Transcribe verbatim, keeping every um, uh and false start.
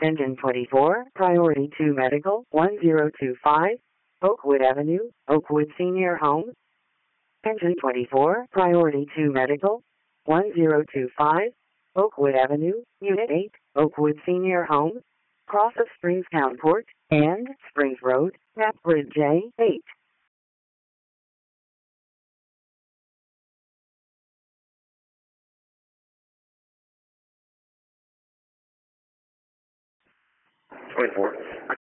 Engine twenty-four, Priority two Medical, one zero two five, Oakwood Avenue, Oakwood Senior Home. Engine twenty-four, Priority two Medical, one zero two five, Oakwood Avenue, Unit eight, Oakwood Senior Home, cross of Springs Townport, and Springs Road, at Grid J eight. twenty-four.